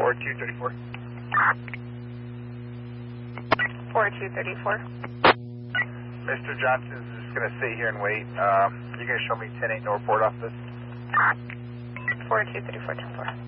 4234. 4234. Mr. Johnson's just going to sit here and wait. You're going to show me 10-8 Northport off this? 4234.